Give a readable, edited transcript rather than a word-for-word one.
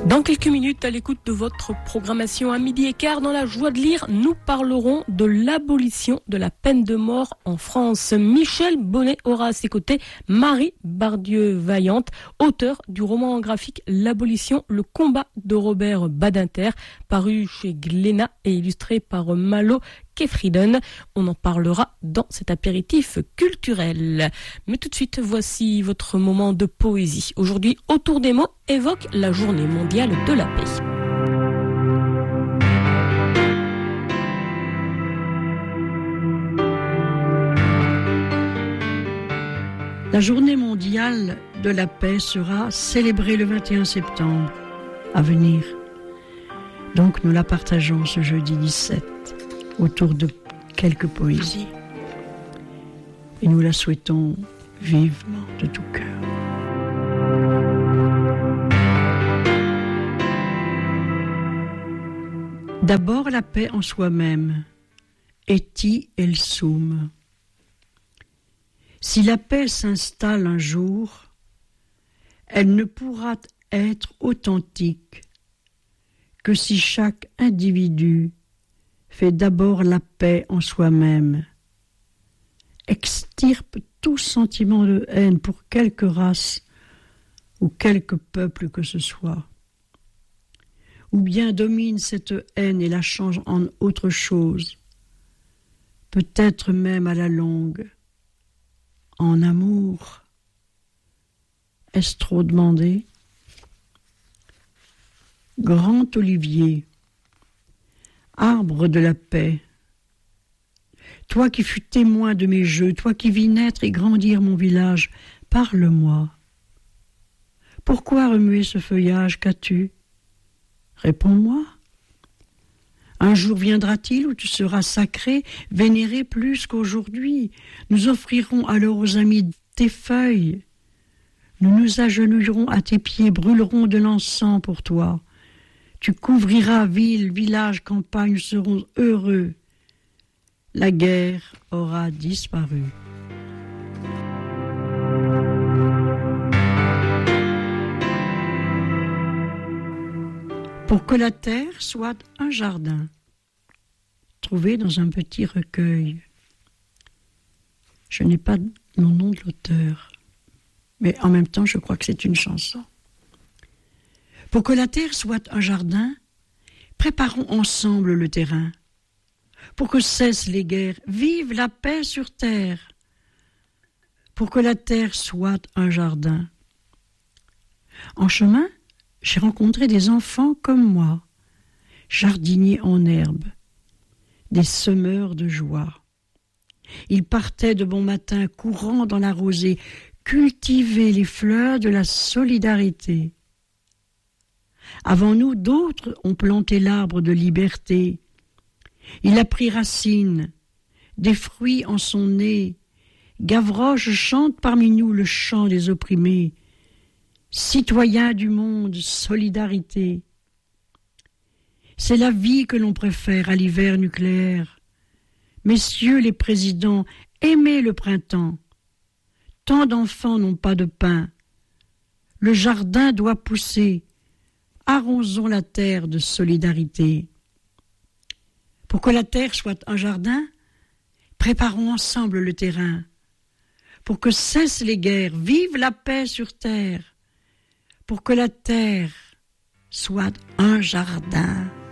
Dans quelques minutes, à l'écoute de votre programmation à 12h15, dans la joie de lire, nous parlerons de l'abolition de la peine de mort en France. Michel Bonnet aura à ses côtés Marie Bardieu-Vaillante, auteure du roman graphique L'abolition, le combat de Robert Badinter, paru chez Glénat et illustré par Malo Kefriden. On en parlera dans cet apéritif culturel. Mais tout de suite, voici votre moment de poésie. Aujourd'hui, Autour des mots évoque la journée mondiale de la paix. La journée mondiale de la paix sera célébrée le 21 septembre à venir. Donc nous la partageons ce jeudi 17 autour de quelques poésies. Et nous la souhaitons vivement de tout cœur. D'abord la paix en soi-même, eti el sum. Si la paix s'installe un jour, elle ne pourra être authentique que si chaque individu fait d'abord la paix en soi-même, extirpe tout sentiment de haine pour quelque race ou quelque peuple que ce soit, ou bien domine cette haine et la change en autre chose, peut-être même à la longue, en amour. Est-ce trop demandé? Grand olivier, arbre de la paix, toi qui fus témoin de mes jeux, toi qui vis naître et grandir mon village, parle-moi. Pourquoi remuer ce feuillage? Qu'as-tu? Réponds-moi. Un jour viendra-t-il où tu seras sacré, vénéré plus qu'aujourd'hui? Nous offrirons alors aux amis tes feuilles. Nous nous agenouillerons à tes pieds, brûlerons de l'encens pour toi. Tu couvriras ville, village, campagne, nous serons heureux. La guerre aura disparu. Pour que la terre soit un jardin, trouvé dans un petit recueil. Je n'ai pas le nom de l'auteur, mais en même temps, je crois que c'est une chanson. Pour que la terre soit un jardin, préparons ensemble le terrain. Pour que cessent les guerres, vive la paix sur terre. Pour que la terre soit un jardin. En chemin, j'ai rencontré des enfants comme moi, jardiniers en herbe, des semeurs de joie. Ils partaient de bon matin, courant dans la rosée, cultiver les fleurs de la solidarité. Avant nous, d'autres ont planté l'arbre de liberté. Il a pris racine, des fruits en son nez. Gavroche chante parmi nous le chant des opprimés. Citoyens du monde, solidarité. C'est la vie que l'on préfère à l'hiver nucléaire. Messieurs les présidents, aimez le printemps. Tant d'enfants n'ont pas de pain. Le jardin doit pousser. Arrosons la terre de solidarité. Pour que la terre soit un jardin, préparons ensemble le terrain. Pour que cessent les guerres, vive la paix sur terre. Pour que la terre soit un jardin.